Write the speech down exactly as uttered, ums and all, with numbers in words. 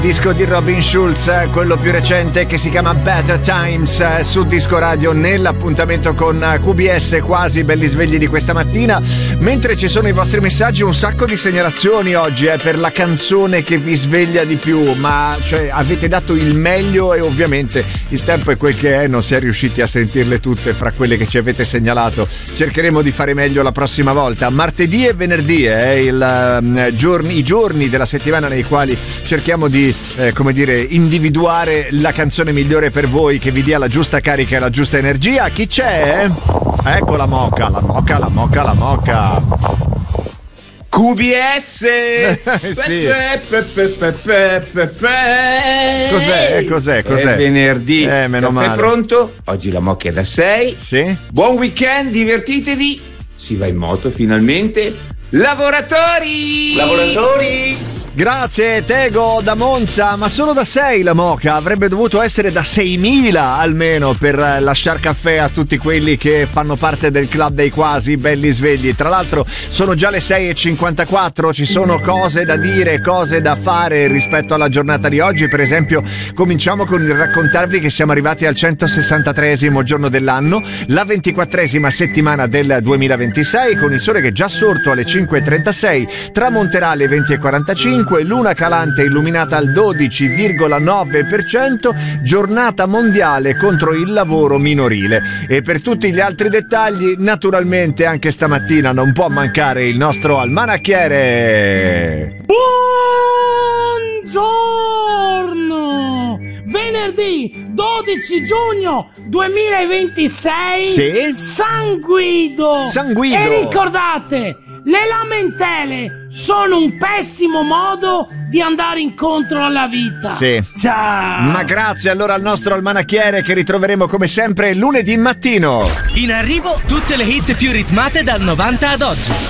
Disco di Robin Schulz, quello più recente che si chiama Better Times, su Disco Radio nell'appuntamento con Q B S, quasi belli svegli di questa mattina. Mentre ci sono i vostri messaggi, un sacco di segnalazioni oggi eh, per la canzone che vi sveglia di più, ma cioè, avete dato il meglio e ovviamente il tempo è quel che è, non si è riusciti a sentirle tutte fra quelle che ci avete segnalato. Cercheremo di fare meglio la prossima volta. Martedì e venerdì eh, il, um, giorni, i giorni della settimana nei quali cerchiamo di Eh, come dire, individuare la canzone migliore per voi, che vi dia la giusta carica e la giusta energia. Chi c'è? Ecco la moca, la moca, la moca, la moca. Q B S. Sì. Pe, pe, pe, pe, pe, pe. Cos'è? Cos'è? Cos'è? È venerdì. Eh, meno Caffè male. pronto? Oggi la mocca è da sei. Sì. Buon weekend, divertitevi. Si va in moto finalmente. Lavoratori! Lavoratori! Grazie Tego da Monza, ma solo da sei la moca, avrebbe dovuto essere da seimila almeno per lasciar caffè a tutti quelli che fanno parte del club dei quasi belli svegli. Tra l'altro sono già le sei e cinquantaquattro, ci sono cose da dire, cose da fare rispetto alla giornata di oggi. Per esempio cominciamo con il raccontarvi che siamo arrivati al centosessantatreesimo giorno dell'anno, la ventiquattresima settimana del duemilaventisei, con il sole che è già sorto alle cinque e trentasei, tramonterà alle venti e quarantacinque, luna calante illuminata al dodici virgola nove per cento, giornata mondiale contro il lavoro minorile. E per tutti gli altri dettagli, naturalmente anche stamattina non può mancare il nostro almanacchiere. Buongiorno! Venerdì dodici giugno duemilaventisei. Sì? San Guido. San Guido. E ricordate, le lamentele sono un pessimo modo di andare incontro alla vita. Sì. Ciao. Ma grazie allora al nostro almanacchiere, che ritroveremo come sempre lunedì mattino. In arrivo tutte le hit più ritmate dal novanta ad oggi.